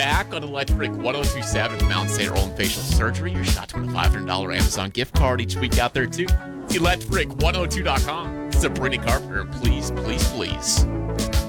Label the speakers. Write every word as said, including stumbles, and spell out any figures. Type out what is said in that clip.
Speaker 1: Back on Electric one oh two point seven, Mount Saint Roland Facial Surgery. Your shot to win a five hundred dollars Amazon gift card each week out there, too. electric one oh two dot com. Sabrina Carpenter, please, please, please.